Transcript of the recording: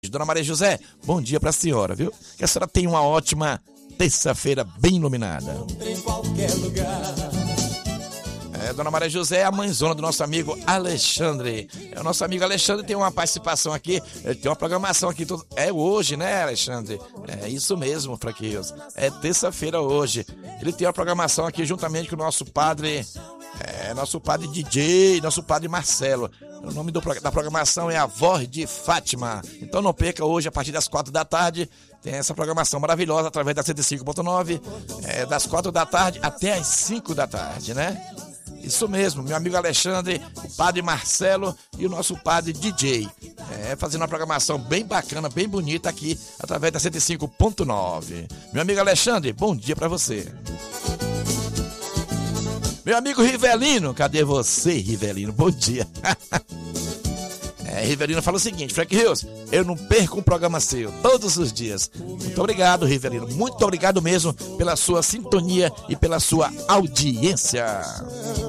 Dona Maria José, bom dia pra senhora, viu? Que a senhora tenha uma ótima terça-feira bem iluminada. Em qualquer lugar. Dona Maria José é a mãezona do nosso amigo Alexandre. O nosso amigo Alexandre tem uma participação aqui, ele tem uma programação aqui. É hoje, né, Alexandre? É isso mesmo, Fraquinhos. É terça-feira hoje. Ele tem uma programação aqui juntamente com o nosso padre DJ, nosso padre Marcelo. O nome da programação é A Voz de Fátima. Então não perca hoje, a partir das 4 da tarde, tem essa programação maravilhosa através da 105.9, das 4 da tarde até as 5 da tarde, né? Isso mesmo, meu amigo Alexandre, o padre Marcelo e o nosso padre DJ. Fazendo uma programação bem bacana, bem bonita aqui, através da 105.9. Meu amigo Alexandre, bom dia pra você. Meu amigo Rivelino, cadê você, Rivelino? Bom dia. Rivelino fala o seguinte: Frank Rios, eu não perco um programa seu todos os dias. Muito obrigado, Rivelino. Muito obrigado mesmo pela sua sintonia e pela sua audiência.